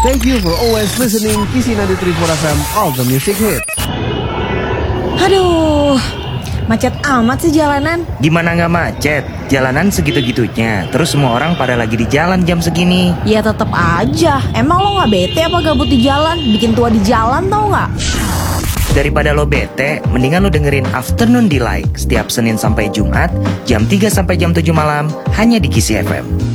Thank you for always listening Kisi 93.4 FM, all the music hits. Aduh, macet amat sih jalanan. Gimana nggak macet? Jalanan segitu-gitunya. Terus semua orang pada lagi di jalan jam segini. Ya tetep aja. Emang lo nggak bete apa gabut di jalan? Bikin tua di jalan tau nggak? Daripada lo bete, mendingan lo dengerin Afternoon Delight setiap Senin sampai Jumat jam 3 sampai jam 7 malam hanya di Kisi FM.